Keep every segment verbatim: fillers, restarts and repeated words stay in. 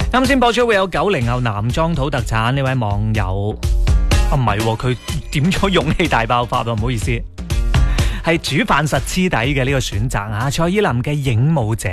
啱先播出會有九零後男裝土特產呢位網友，啊唔係，佢點咗勇氣大爆發啊，唔好意思，係煮飯實黐底嘅呢個選擇啊，蔡依林嘅影舞者。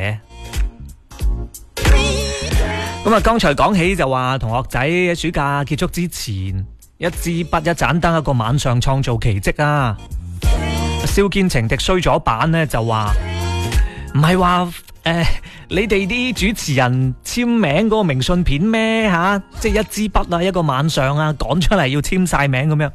咁啊，剛才講起就話同學仔暑假結束之前，一支筆一盞燈一個晚上創造奇蹟啊！蕭堅情敵衰咗版呢就話唔係話誒，你哋啲主持人簽名嗰個明信片咩吓、啊？即係一支筆啊，一個晚上啊，趕出嚟要簽晒名咁樣。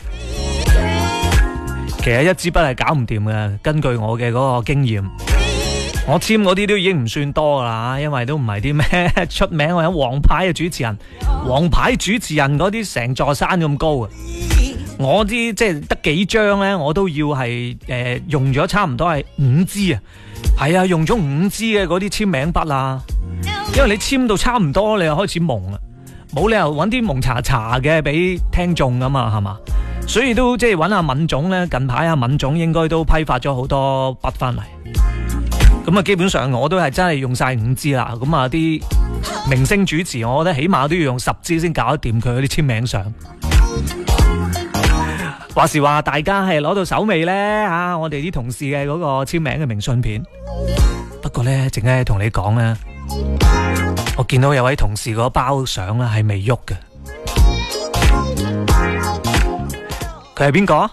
其實一支筆係搞唔掂嘅，根據我嘅嗰個經驗。我簽嗰啲都已經唔算多啦，因為都唔係啲咩出名或者王牌嘅主持人，王牌主持人嗰啲成座山咁高嘅。我啲即係得幾張咧，我都要係誒、呃、用咗差唔多係五支啊，係啊，用咗五支嘅嗰啲簽名筆啊，因為你簽到差唔多，你又開始蒙啦，冇理由揾啲蒙查查嘅俾聽眾噶嘛，係嘛？所以都即係揾阿敏總咧，近排阿敏總應該都批發咗好多筆翻嚟。咁啊，基本上我都係真係用晒五支啦。咁啊，啲明星主持，我覺得起碼都要用十支先搞得掂佢嗰啲簽名相。話時話，大家係攞到手未呢？啊，我哋啲同事嘅嗰個簽名嘅明信片。不過呢，淨係同你講咧，我見到有位同事嗰包相咧係未喐嘅。佢係邊個？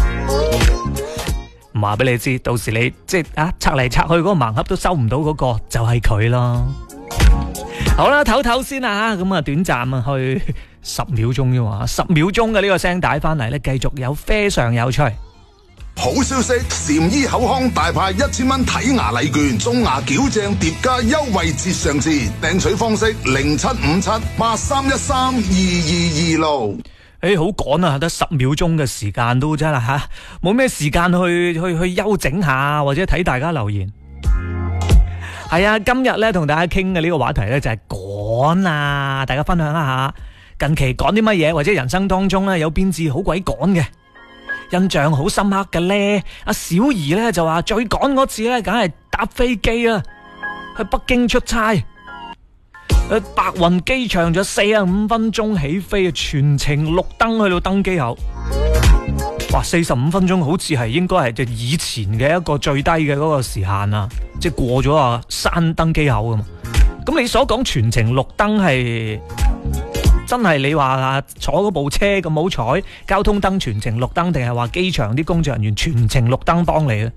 唔話俾你知，到時你即係啊拆嚟拆去嗰個盲盒都收唔到嗰個，就係佢咯。好啦，唞唞先啦吓，咁啊短暫啊去十秒鐘啫嘛，十秒鐘嘅呢個聲帶翻嚟咧，繼續有非常有趣。 好消息，禪醫口腔大派一千蚊睇牙禮券，中牙矯正疊加優惠折上節，訂取方式零七五七八三一三二二二六。 誒，好趕啊，得十秒鐘嘅時間都真係吓，冇咩時間去去去休整下或者睇大家留言。係啊，今日咧同大家傾嘅呢個話題咧就係趕啊，大家分享一下近期趕啲乜嘢，或者人生當中咧有邊次好鬼趕嘅，印象好深刻嘅咧。阿小儀咧就話最趕嗰次咧，梗係搭飛機啊，去北京出差。去白雲機場咗四十五分鐘起飛，全程綠燈去到登機口。哇，四十五分鐘好似係應該係以前嘅一個最低嘅嗰個時限啊，即係過咗啊閂登機口噶嘛。咁你所講全程綠燈係真係你話坐嗰部車咁好彩，交通燈全程綠燈，定係話機場啲工作人員全程綠燈幫你咧？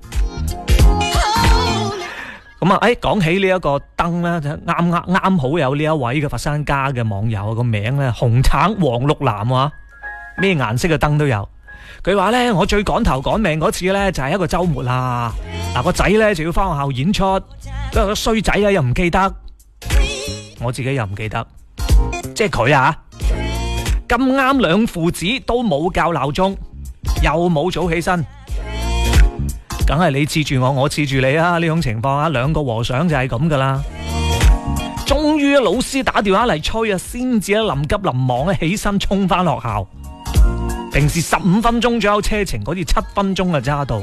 咁啊，誒，講起呢一個燈咧，就啱啱啱好有呢一位嘅佛山家嘅網友個名咧，紅橙黃綠藍啊，咩顏色嘅燈都有。佢話咧，我最趕頭趕命嗰次咧就係一個周末啦。嗱，個仔咧就要翻學校演出，嗰個衰仔啊又唔記得，我自己又唔記得，即係佢啊，咁啱兩父子都冇校鬧鐘，又冇早起身。梗係你黐住我，我黐住你啊！呢種情況啊，兩個和尚就係咁噶啦。終於老師打電話嚟催啊，先至臨急臨忙咧起身衝翻學校。平時十五分鐘左右車程，嗰啲七分鐘就揸到。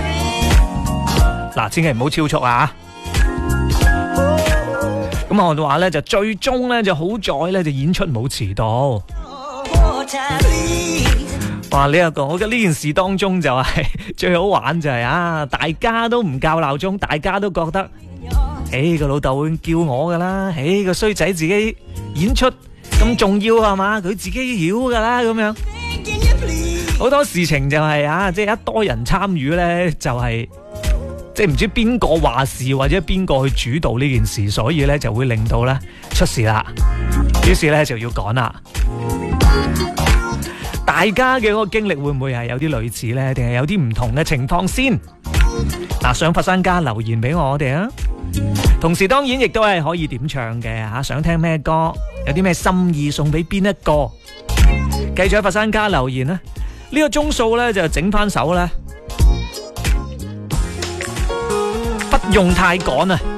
嗱，千祈唔好超速啊！咁我哋話咧就最終咧就好在咧就演出冇遲到。哇！呢、這、一個我覺得呢件事當中就係、是、最好玩就係、是、啊，大家都唔校鬧鐘，大家都覺得，誒個老豆會叫我噶啦，誒個衰仔自己演出咁重要係嘛，佢自己曉噶啦咁樣。好多事情就係、是、啊，即係一多人參與咧，就係、是、即係唔知邊個話事或者邊個去主導呢件事，所以咧就會令到咧出事啦。於是咧就要趕啦。大家嘅嗰個經歷會唔會係有啲類似呢？定係有啲唔同嘅情況先？嗱，上佛山家留言俾我哋啊！同時當然亦都係可以點唱嘅吓，想聽咩歌，有啲咩心意送俾邊一個？繼續喺佛山家留言啦！呢個鐘數呢，就整翻首啦，不用太趕啊！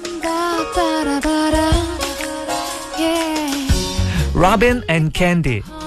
Robin and Candy